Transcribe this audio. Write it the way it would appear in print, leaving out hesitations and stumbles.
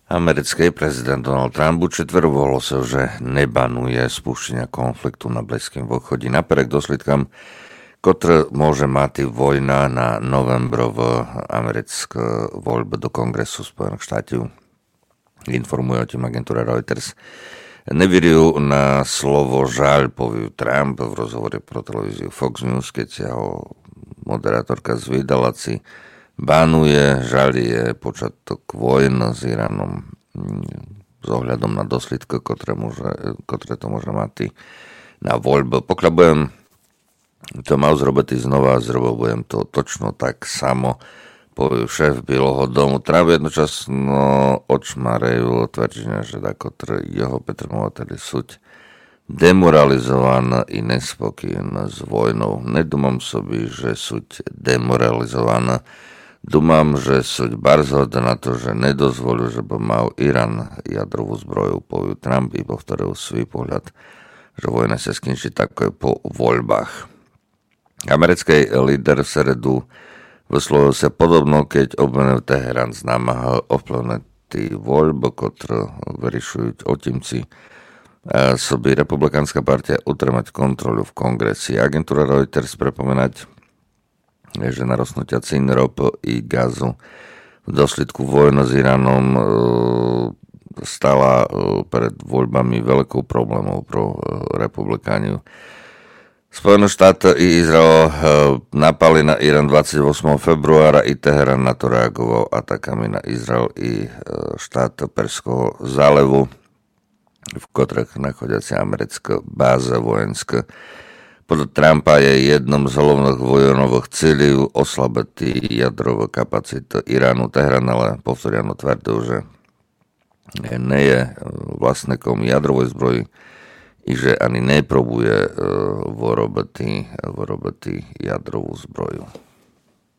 Americký prezident Donald Trump četver ohlásil, že nebanuje spúšťania konfliktu na Blízkym východe napriek dôsledkám, ktoré môže mať vojna na novembrové americké voľby do Kongresu Spojených štátov. Informuje o tým agentúra Reuters. Nevěřil na slovo žaľ, povie Trump v rozhovore pro televíziu Fox News, keď sa ho moderátorka zvídala, si banuje, žalie počiatok vojny s Iránom s ohľadom na dôsledky, ktoré to môže mať na voľbu. Pokiaľ budem to mal zrobiť znova, budem to točno tak samo, povie šéf Bieleho domu. Trump jednočasno očmarejú tvrdenia, že jeho petrmovateľi sú demoralizované i nespokojné s vojnou. Nedumám sobie, že sú demoralizované. Dumám, že sú bardzo na to, že nedozvolú, že by mal Irán jadrovú zbroju, povie Trump i povtoril svoj pohľad, že vojna sa skončí tako po voľbách. Americký líder v sredu vyslovil sa podobno, keď obvinený Teherán namáhal ovplyvniť voľby, ktoré vyriešujú otimci. Sobí republikánska partia utrzymać kontrolu v kongresi. Agentúra Reuters pripomínať, že narosnutia cien ropy i gazu v dôsledku vojny s Iránom stala pred voľbami veľkou problémov pro republikániu. Spojené štáty i Izrael napali na Irán 28. februára i Teherán na to reagoval atakami na Izrael i štát Perského zálevu, v ktorých nachádzia americké báze vojenské. Podľa Trumpa je jednom z hlavných vojnových cieľov oslabiť jadrové kapacity Iránu. Teherán ale povtoriano tvrdil, že nie je vlastníkom jadrovej zbroji i že ani neprobuje vyrobiti jadrovú zbroju.